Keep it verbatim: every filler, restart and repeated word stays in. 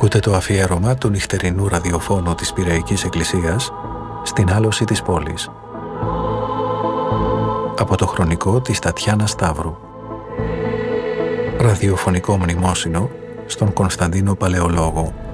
Ακούτε το αφιέρωμα του νυχτερινού ραδιοφώνου της Πειραϊκής Εκκλησίας στην άλωση της πόλης. Από το χρονικό της Τατιάνα Σταύρου. Ραδιοφωνικό μνημόσυνο στον Κωνσταντίνο Παλαιολόγο.